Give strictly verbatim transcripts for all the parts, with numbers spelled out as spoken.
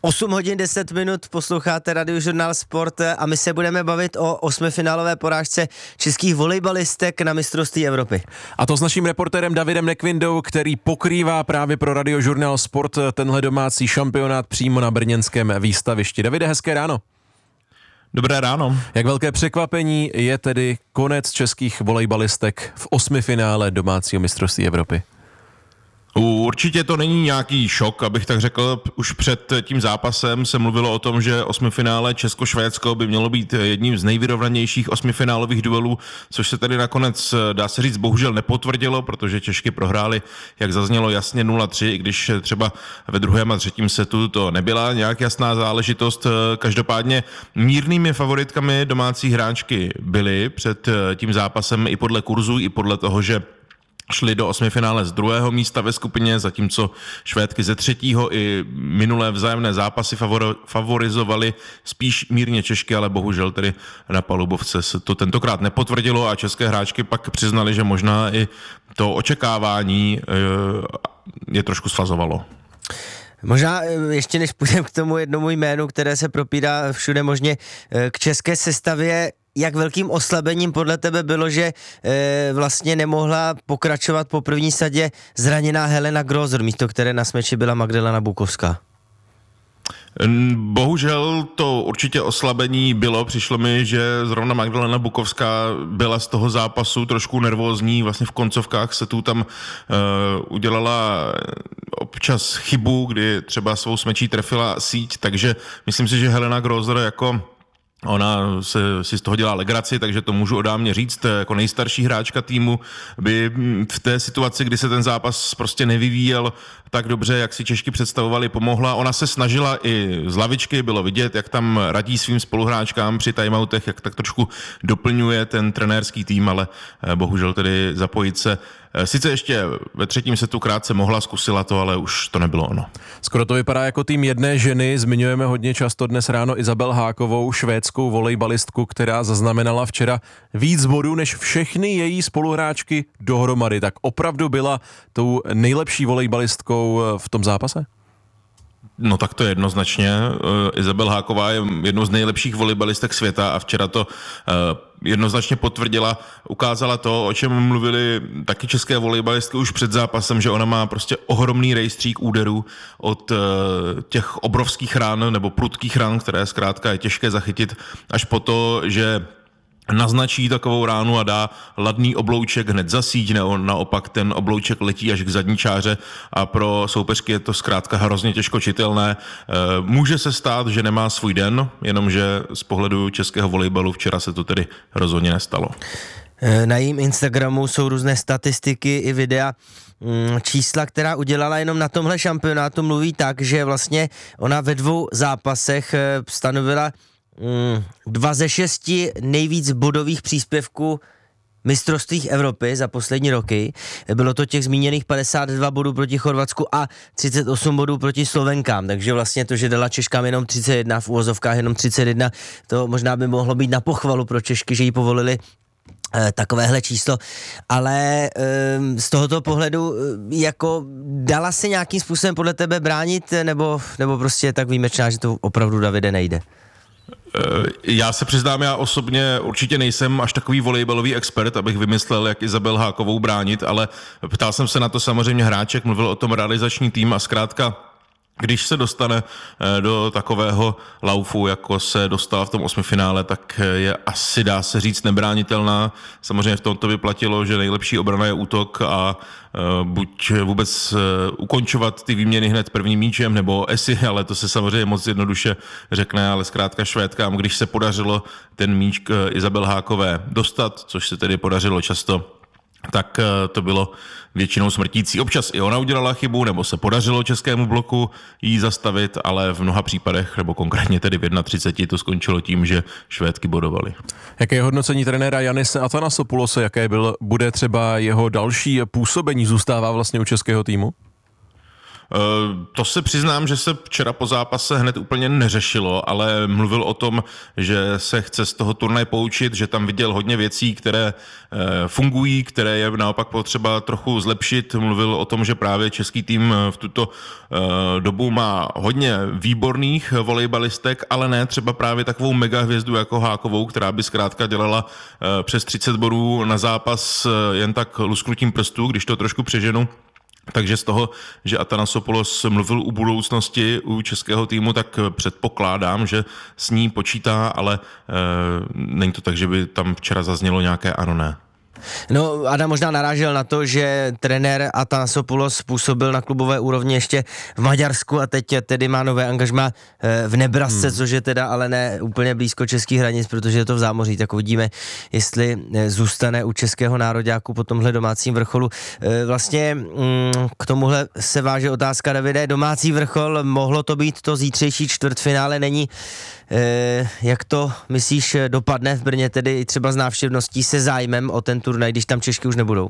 osm hodin deset minut posloucháte Radiožurnál Sport a my se budeme bavit o osmifinálové porážce českých volejbalistek na mistrovství Evropy. A to s naším reportérem Davidem Nekvindou, který pokrývá právě pro Radiožurnál Sport tenhle domácí šampionát přímo na brněnském výstavišti. Davide, hezké ráno. Dobré ráno. Jak velké překvapení je tedy konec českých volejbalistek v osmifinále domácího mistrovství Evropy? Určitě to není nějaký šok, abych tak řekl. Už před tím zápasem se mluvilo o tom, že osmifinále Česko-Švédsko by mělo být jedním z nejvyrovnanějších osmifinálových duelů, což se tedy nakonec, dá se říct, bohužel nepotvrdilo, protože Češky prohrály, jak zaznělo, jasně nula tři, i když třeba ve druhém a třetím setu to nebyla nějak jasná záležitost. Každopádně mírnými favoritkami domácí hráčky byly před tím zápasem i podle kurzu, i podle toho, že šli do osmifinále z druhého místa ve skupině, zatímco Švédky ze třetího i minulé vzájemné zápasy favor, favorizovali spíš mírně Češky, ale bohužel tedy na palubovce se to tentokrát nepotvrdilo a české hráčky pak přiznali, že možná i to očekávání je trošku sfazovalo. Možná ještě než půjdeme k tomu jednomu jménu, které se propírá všude možně k české sestavě, jak velkým oslabením podle tebe bylo, že e, vlastně nemohla pokračovat po první sadě zraněná Helena Grozer, místo které na smeči byla Magdalena Bukovská? Bohužel to určitě oslabení bylo. Přišlo mi, že zrovna Magdalena Bukovská byla z toho zápasu trošku nervózní. Vlastně v koncovkách se tu tam uh, udělala občas chybu, kdy třeba svou smečí trefila síť, takže myslím si, že Helena Grozer jako ona se, si z toho dělá legraci, takže to můžu o dámě říct. Jako nejstarší hráčka týmu by v té situaci, kdy se ten zápas prostě nevyvíjel tak dobře, jak si Češky představovali, pomohla. Ona se snažila i z lavičky, bylo vidět, jak tam radí svým spoluhráčkám při timeoutech, jak tak trošku doplňuje ten trenérský tým, ale bohužel tedy zapojit se. Sice ještě ve třetím setu krátce mohla, zkusila to, ale už to nebylo ono. Skoro to vypadá jako tým jedné ženy. Zmiňujeme hodně často dnes ráno Izabel Hákovou, švédskou volejbalistku, která zaznamenala včera víc bodů než všechny její spoluhráčky dohromady. Tak opravdu byla tou nejlepší volejbalistkou v tom zápase? No tak to je jednoznačně. Izabel Háková je jednou z nejlepších volejbalistek světa a včera to jednoznačně potvrdila, ukázala to, o čem mluvili taky české volejbalistky už před zápasem, že ona má prostě ohromný rejstřík úderů od těch obrovských rán nebo prudkých rán, které zkrátka je těžké zachytit, až po to, že naznačí takovou ránu a dá ladný oblouček hned za síť, nebo naopak ten oblouček letí až k zadní čáře a pro soupeřky je to zkrátka hrozně těžko čitelné. Může se stát, že nemá svůj den, jenomže z pohledu českého volejbalu včera se to tedy rozhodně nestalo. Na jejím Instagramu jsou různé statistiky i videa. Čísla, která udělala jenom na tomhle šampionátu, mluví tak, že vlastně ona ve dvou zápasech stanovila Mm, dva ze šesti nejvíc bodových příspěvků mistrovstvích Evropy za poslední roky. Bylo to těch zmíněných padesát dva bodů proti Chorvatsku a třicet osm bodů proti Slovenkám, takže vlastně to, že dala Češkám jenom třicet jedna, v úvozovkách jenom třicet jedna, to možná by mohlo být na pochvalu pro Češky, že jí povolili eh, takovéhle číslo, ale eh, z tohoto pohledu eh, jako dala se nějakým způsobem podle tebe bránit, nebo, nebo prostě tak výjimečná, že to opravdu, Davide, nejde? Já se přiznám, já osobně určitě nejsem až takový volejbalový expert, abych vymyslel, jak Izabel Hákovou bránit, ale ptal jsem se na to samozřejmě hráček, mluvil o tom realizační tým a zkrátka, když se dostane do takového laufu, jako se dostala v tom osmifinále, tak je asi, dá se říct, nebránitelná. Samozřejmě v tomto by platilo, že nejlepší obrana je útok a buď vůbec ukončovat ty výměny hned prvním míčem, nebo esi, ale to se samozřejmě moc jednoduše řekne, ale zkrátka Švédkám, když se podařilo ten míč k Izabel Hákové dostat, což se tedy podařilo často, tak to bylo většinou smrtící. Občas i ona udělala chybu, nebo se podařilo českému bloku jí zastavit, ale v mnoha případech, nebo konkrétně tedy v třicet jedna, to skončilo tím, že Švédky bodovaly. Jaké je hodnocení trenéra Yannise Athanasopoulose, jaké byl, bude třeba jeho další působení, zůstává vlastně u českého týmu? To se přiznám, že se včera po zápase hned úplně neřešilo, ale mluvil o tom, že se chce z toho turnaje poučit, že tam viděl hodně věcí, které fungují, které je naopak potřeba trochu zlepšit. Mluvil o tom, že právě český tým v tuto dobu má hodně výborných volejbalistek, ale ne třeba právě takovou mega hvězdu jako Hákovou, která by zkrátka dělala přes třicet bodů na zápas jen tak lusknutím prstů, když to trošku přeženu. Takže z toho, že Atanasopoulos mluvil u budoucnosti u českého týmu, tak předpokládám, že s ní počítá, ale e, není to tak, že by tam včera zaznělo nějaké ano, ne. No, Adam možná narážel na to, že trenér Atanasopoulos způsobil na klubové úrovni ještě v Maďarsku a teď tedy má nové angažmá v Nebrasce, hmm. což je teda ale ne úplně blízko českých hranic, protože je to v zámoří, tak uvidíme, jestli zůstane u českého nároďáku po tomhle domácím vrcholu. Vlastně k tomuhle se váže otázka, Davide, domácí vrchol, mohlo to být to zítřejší čtvrtfinále, není. Jak to, myslíš, dopadne v Brně, tedy třeba s návštěvností, se zájmem o ten turnaj, když tam Češky už nebudou?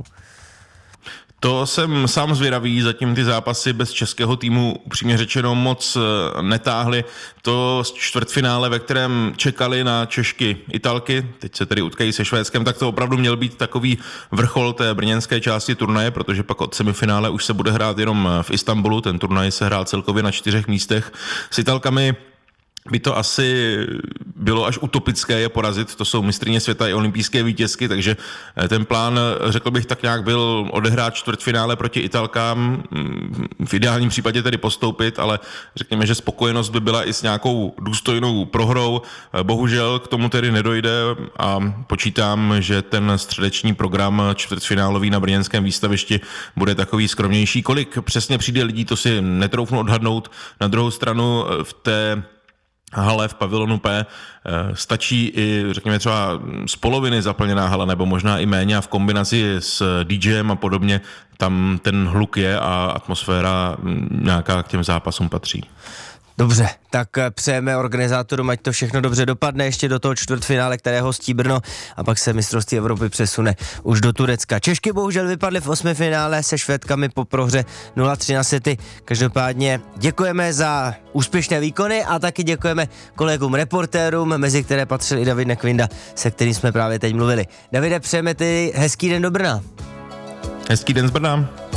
To jsem sám zvědavý, zatím ty zápasy bez českého týmu upřímně řečeno moc netáhly. To čtvrtfinále, ve kterém čekali na Češky Italky, teď se tedy utkají se Švédskem, tak to opravdu měl být takový vrchol té brněnské části turnaje, protože pak od semifinále už se bude hrát jenom v Istanbulu, ten turnaj se hrál celkově na čtyřech místech s Italkami. By to asi bylo až utopické je porazit, to jsou mistryně světa i olympijské vítězky, takže ten plán, řekl bych, tak nějak byl odehrát čtvrtfinále proti Italkám, v ideálním případě tedy postoupit, ale řekněme, že spokojenost by byla i s nějakou důstojnou prohrou. Bohužel k tomu tedy nedojde a počítám, že ten středeční program čtvrtfinálový na brněnském výstavišti bude takový skromnější. Kolik přesně přijde lidí, to si netroufnu odhadnout. Na druhou stranu v té hale v pavilonu P stačí i, řekněme, třeba z poloviny zaplněná hala, nebo možná i méně a v kombinaci s DJem a podobně, tam ten hluk je a atmosféra nějaká k těm zápasům patří. Dobře, tak přejeme organizátorům, ať to všechno dobře dopadne ještě do toho čtvrtfinále, které hostí Brno a pak se mistrovství Evropy přesune už do Turecka. Češky bohužel vypadly v osmifinále se Švédkami po prohře nula tři na sety. Každopádně děkujeme za úspěšné výkony a taky děkujeme kolegům reportérům, mezi které patřil i David Nekvinda, se kterým jsme právě teď mluvili. Davide, přejeme ty hezký den do Brna. Hezký den z Brna.